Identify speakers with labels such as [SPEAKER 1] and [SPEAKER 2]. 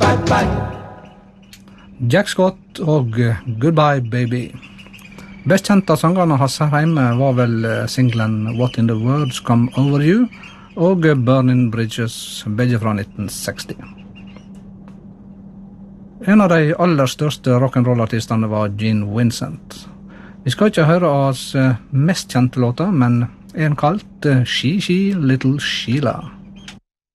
[SPEAKER 1] Jack Scott og Goodbye Baby. Best kjent av sangerne hans her hjemme var vel singlen What in the World's Come Over You og Burning Bridges, begge fra 1960. En av de aller største rock'n'roll-artistene var Gene Vincent. Vi skal ikke høre hans mest kjente låter, men en kalt She Little Sheila.